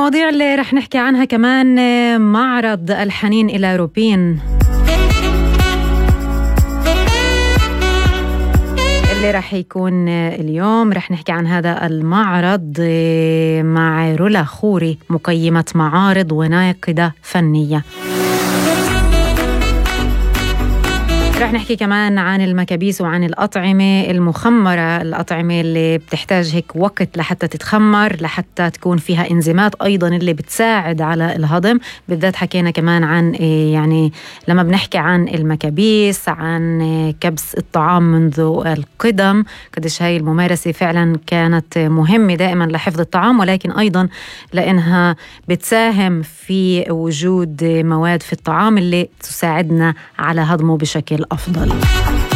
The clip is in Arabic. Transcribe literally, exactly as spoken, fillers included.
المواضيع اللي رح نحكي عنها كمان معرض الحنين إلى روبين اللي رح يكون اليوم. رح نحكي عن هذا المعرض مع رولا خوري، مقيمة معارض وناقدة فنية. رح نحكي كمان عن المكابيس وعن الأطعمة المخمرة، الأطعمة اللي بتحتاج هيك وقت لحتى تتخمر، لحتى تكون فيها إنزيمات أيضا اللي بتساعد على الهضم. بالذات حكينا كمان عن يعني لما بنحكي عن المكابيس، عن كبس الطعام منذ القدم، قديش هاي الممارسة فعلا كانت مهمة دائما لحفظ الطعام، ولكن أيضا لأنها بتساهم في وجود مواد في الطعام اللي تساعدنا على هضمه بشكل أفضل.